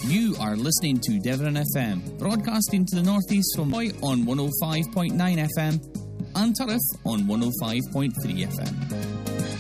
You are listening to Devon FM, broadcasting to the northeast from Boy on 105.9 FM and Turriff on 105.3 FM.